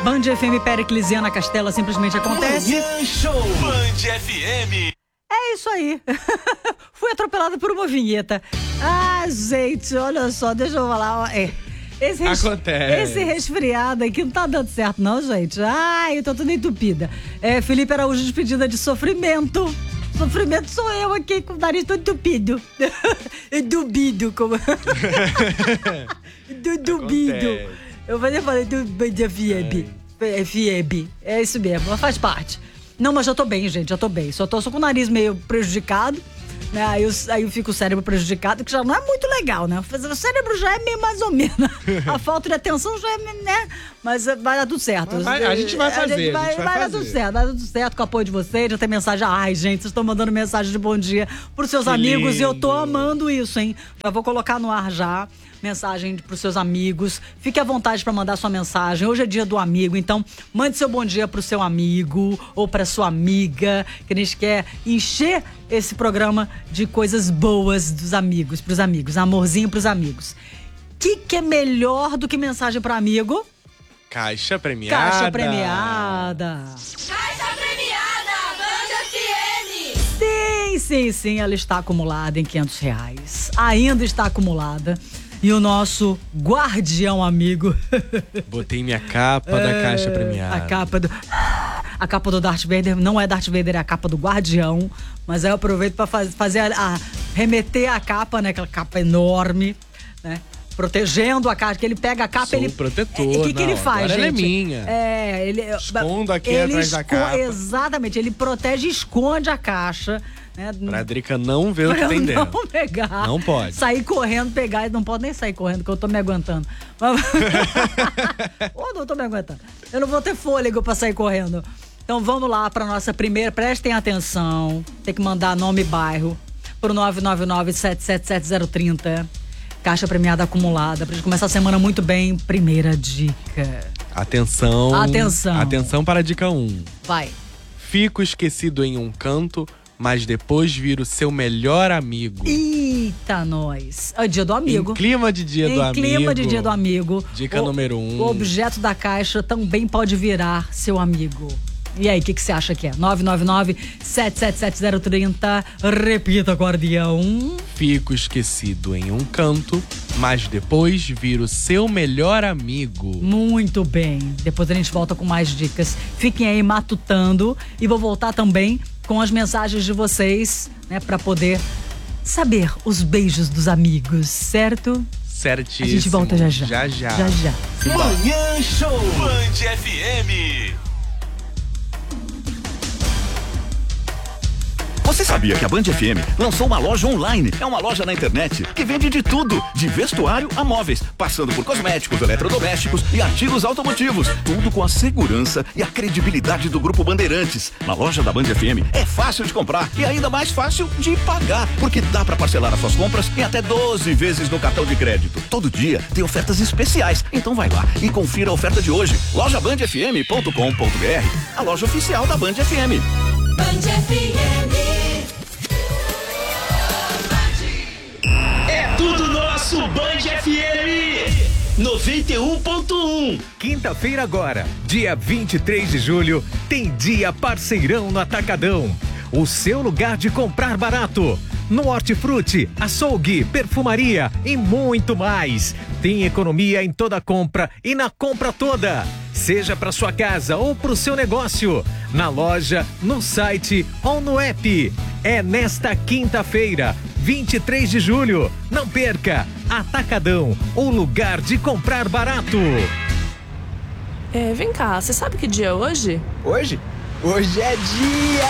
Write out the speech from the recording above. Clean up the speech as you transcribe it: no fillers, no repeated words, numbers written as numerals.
Band FM Péricles e Ana Castela simplesmente acontece. Manhã Show Band FM. É isso aí. Fui atropelada por uma vinheta. Ah, gente, olha só, deixa eu falar. Esse resfriado aqui não tá dando certo, não, gente. Ai, eu tô toda entupida. Felipe Araújo, despedida de sofrimento. Sofrimento sou eu aqui com o nariz todo entupido. Dubido, como. Dubido. Eu falei do FIEB. É isso mesmo, ela faz parte. Não, mas já tô bem, gente, já tô bem. Só tô com o nariz meio prejudicado, né? Aí fica o cérebro prejudicado, que já não é muito legal, né? O cérebro já é meio mais ou menos. A falta de atenção já é, né? Mas vai dar tudo certo. A gente vai fazer. Vai dar tudo certo, vai dar tudo certo com o apoio de vocês. Já tem mensagem. Ai, gente, vocês estão mandando mensagem de bom dia pros seus amigos lindo. E eu tô amando isso, hein? Eu vou colocar no ar já. Mensagem pros seus amigos. Fique à vontade para mandar sua mensagem. Hoje é dia do amigo, então mande seu bom dia pro seu amigo ou pra sua amiga, que a gente quer encher esse programa de coisas boas dos amigos, pros amigos, amorzinho pros amigos. Que é melhor do que mensagem pro amigo? Caixa premiada. Caixa premiada. Caixa premiada, Band FM. Sim, ela está acumulada em R$500. Ainda está acumulada. E o nosso guardião amigo. Botei minha capa da caixa premiada. A capa do Darth Vader não é Darth Vader, é a capa do guardião. Mas aí eu aproveito para fazer remeter a capa, né? Aquela capa enorme, né? Protegendo a caixa, que ele pega a capa, Sou protetor. O que ele faz, gente? Ela é minha. Ele escondo aqui atrás da capa. Exatamente, ele protege e esconde a caixa, né? Pra Drica não ver o que tem dentro. Não pegar. Não pode. Sair correndo, pegar. Não pode nem sair correndo, porque eu tô me aguentando. Ou não tô me aguentando. Eu não vou ter fôlego pra sair correndo. Então vamos lá pra nossa primeira. Prestem atenção. Tem que mandar nome e bairro pro 999-777-030. Caixa premiada acumulada. Pra gente começar a semana muito bem. Primeira dica. Atenção. Atenção para a dica 1. Vai. Fico esquecido em um canto, mas depois viro seu melhor amigo. Eita, nós. É o dia do amigo. Em clima de dia do amigo. Em clima de dia do amigo. Dica número 1. O objeto da caixa também pode virar seu amigo. E aí, o que você acha que é? 999-777-030. Repita, guardião. Fico esquecido em um canto, mas depois viro seu melhor amigo. Muito bem. Depois a gente volta com mais dicas. Fiquem aí matutando. E vou voltar também com as mensagens de vocês, né? Pra poder saber os beijos dos amigos, certo? Certíssimo. A gente volta já. Já. Manhã Show Band FM. Você sabia que a Band FM lançou uma loja online? É uma loja na internet que vende de tudo, de vestuário a móveis, passando por cosméticos, eletrodomésticos e artigos automotivos. Tudo com a segurança e a credibilidade do Grupo Bandeirantes. Na loja da Band FM é fácil de comprar e ainda mais fácil de pagar, porque dá para parcelar as suas compras em até 12 vezes no cartão de crédito. Todo dia tem ofertas especiais, então vai lá e confira a oferta de hoje. lojabandfm.com.br, a loja oficial da Band FM. Band FM. É tudo nosso Band FM 91.1. Quinta-feira agora, dia 23 de julho, tem dia parceirão no Atacadão. O seu lugar de comprar barato. No Hortifruti, açougue, perfumaria e muito mais. Tem economia em toda compra e na compra toda. Seja para sua casa ou para o seu negócio. Na loja, no site ou no app. É nesta quinta-feira, 23 de julho. Não perca! Atacadão, o lugar de comprar barato. Vem cá, você sabe que dia é hoje? Hoje? Hoje é dia